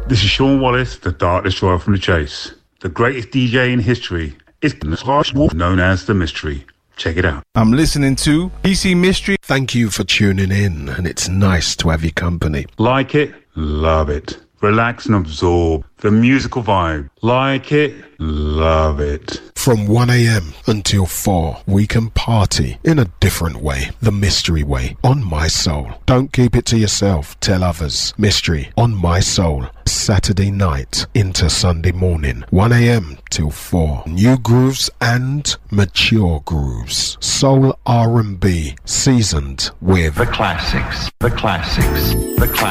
This is Sean Wallace, the Dark Destroyer from The Chase. The greatest DJ in history is known as The Mystery. Check it out. I'm listening to PC Mystery. Thank you for tuning in, and it's nice to have your company. Like it, love it. Relax and absorb the musical vibe. Like it, love it. From 1 a.m. until 4, we can party in a different way. The Mystery Way, on My Soul. Don't keep it to yourself. Tell others. Mystery, on My Soul. Saturday night into Sunday morning. 1 a.m. till 4. New grooves and mature grooves. Soul R&B, seasoned with the classics. The classics. The classics.